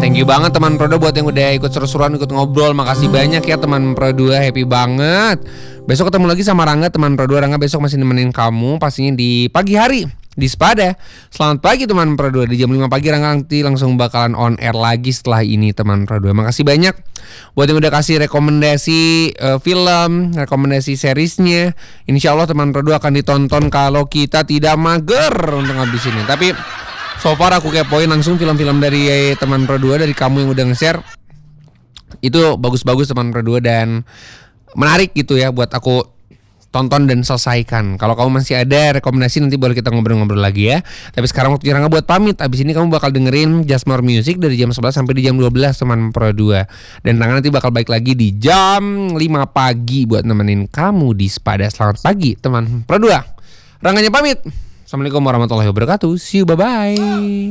Thank you banget teman Pro 2 buat yang udah ikut seru-seruan, ikut ngobrol. Makasih banyak ya teman Pro 2, happy banget. Besok ketemu lagi sama Rangga teman Pro 2. Rangga besok masih nemenin kamu pastinya di pagi hari di Spada. Selamat pagi teman Pro 2. Di jam 5 pagi Rangga nanti langsung bakalan on air lagi setelah ini teman Pro 2. Makasih banyak buat yang udah kasih rekomendasi film, rekomendasi seriesnya. Insya Allah teman Pro 2 akan ditonton kalau kita tidak mager untuk habis ini. Tapi so far aku kepoin langsung film-film dari teman Pro 2, dari kamu yang udah nge-share. Itu bagus-bagus teman Pro 2 dan menarik gitu ya buat aku tonton dan selesaikan. Kalau kamu masih ada rekomendasi nanti boleh kita ngobrol-ngobrol lagi ya. Tapi sekarang waktunya Rangga buat pamit. Abis ini kamu bakal dengerin Just More Music dari jam 11 sampai di jam 12 teman Pro 2. Dan Rangga nanti bakal balik lagi di jam 5 pagi buat nemenin kamu di Spada. Selamat pagi teman Pro 2. Rangganya pamit. Assalamualaikum warahmatullahi wabarakatuh. See you, bye-bye.